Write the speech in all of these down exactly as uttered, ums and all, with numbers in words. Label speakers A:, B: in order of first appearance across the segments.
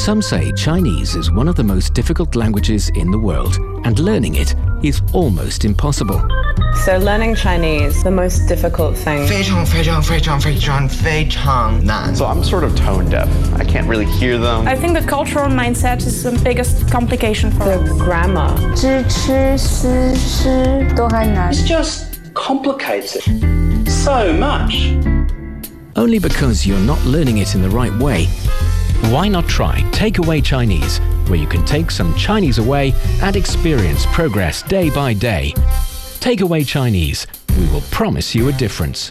A: Some say Chinese is one of the most difficult languages in the world, and learning it is almost impossible.
B: So learning Chinese, the most difficult thing.
C: 非常非常非常非常非常难.
D: So I'm sort of tone deaf. I can't really hear them.
E: I think the cultural mindset is the biggest complication for
B: The grammar.
F: 知吃思诗都很难.
G: It's just complicated so much.
A: Only because you're not learning it in the right way. Why not try Takeaway Chinese, where you can take some Chinese away and experience progress day by day. Takeaway Chinese, we will promise you a difference.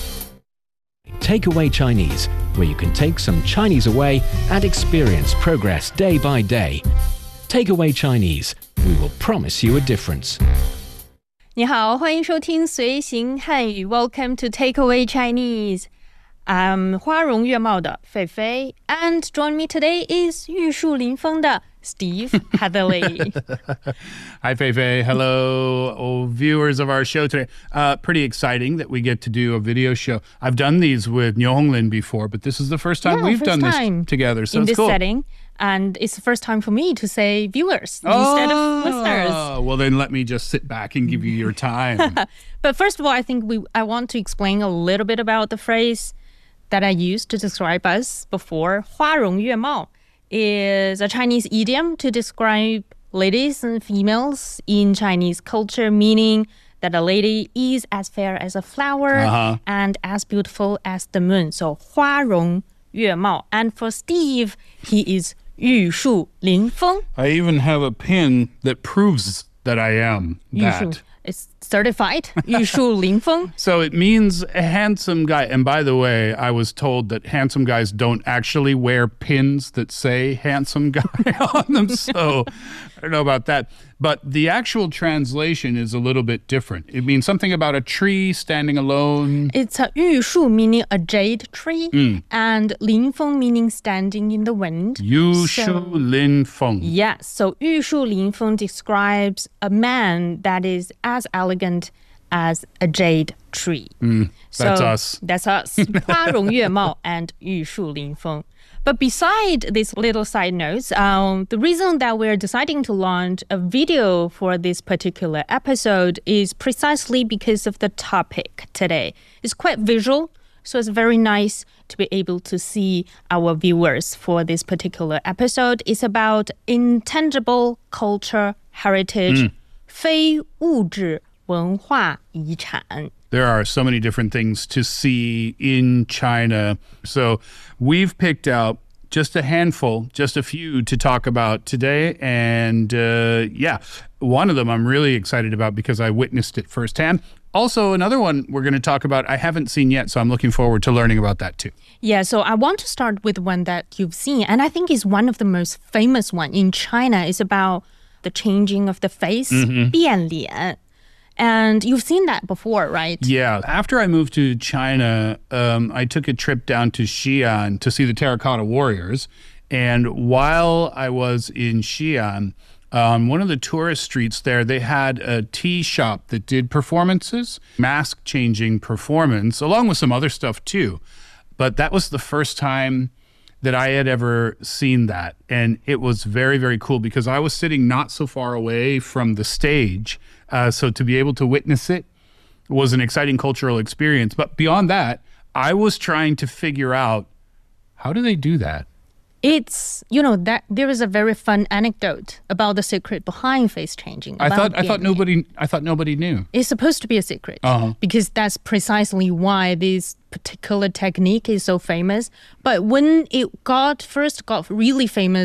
A: Takeaway Chinese, where you can take some Chinese away and experience progress day by day. Takeaway Chinese, we will promise you a difference.
H: 你好，欢迎收听随行汉语 Welcome to Takeaway Chinese. I'm 花容月貌的菲菲 and join me today is 玉树临风的 Steve Hatherley.
I: Hi, Feifei. Hello, oh, viewers of our show today. Uh, pretty exciting that we get to do a video show. I've done these with Niu Honglin before, but this is the first time
H: yeah,
I: we've
H: first
I: done
H: time
I: this together. So
H: in
I: it's
H: this
I: cool.
H: setting. And it's the first time for me to say viewers
I: oh,
H: instead of listeners.
I: Well, then let me just sit back and give you your time.
H: But first of all, I think we I want to explain a little bit about the phrase that I used to describe us before. 花容月貌 is a Chinese idiom to describe ladies and females in Chinese culture, meaning that a lady is as fair as a flower
I: uh-huh.
H: and as beautiful as the moon. So 花容月貌. And for Steve, he is 玉树临风.
I: I even have a pin that proves that I am that.
H: It's certified 玉树临风.
I: So it means a handsome guy. And by the way, I was told that handsome guys don't actually wear pins that say handsome guy on them. So I don't know about that. But the actual translation is a little bit different. It means something about a tree standing alone.
H: It's a 玉树 meaning a jade tree,
I: mm.
H: and 临风 meaning standing in the wind.
I: 玉树临风.
H: Yes, so 玉树临风 describes a man that is as elegant as a jade tree.
I: Mm, that's
H: so,
I: us.
H: That's us. 花容月貌 and 玉树临风. But beside these little side notes, um, the reason that we're deciding to launch a video for this particular episode is precisely because of the topic today. It's quite visual, so it's very nice to be able to see our viewers for this particular episode. It's about intangible culture heritage,
I: mm.
H: 非物质文化遗产.
I: There are so many different things to see in China. So we've picked out just a handful, just a few to talk about today. And uh, yeah, one of them I'm really excited about because I witnessed it firsthand. Also, another one we're going to talk about I haven't seen yet, so I'm looking forward to learning about that too.
H: Yeah, so I want to start with one that you've seen, and I think is one of the most famous one in China. It's about the changing of the face,
I: mm-hmm.
H: 变脸. And you've seen that before, right?
I: Yeah. After I moved to China, um, I took a trip down to Xi'an to see the Terracotta Warriors. And while I was in Xi'an, on um, one of the tourist streets there, they had a tea shop that did performances, mask-changing performance, along with some other stuff too. But that was the first time that I had ever seen that. And it was very, very cool because I was sitting not so far away from the stage. Uh, so to be able to witness it was an exciting cultural experience. But beyond that, I was trying to figure out, how do they do that?
H: It's, you know, that there is a very fun anecdote about the secret behind face changing.
I: I thought I thought nobody I thought nobody knew.
H: It's supposed to be a secret
I: uh-huh.
H: because that's precisely why this particular technique is so famous. But when it got first got really famous